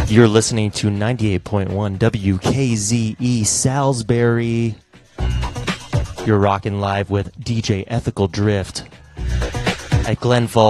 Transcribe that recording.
You're listening to 98.1 WKZE Salisbury. You're rocking live with DJ Ethical Drift at Glen Falls.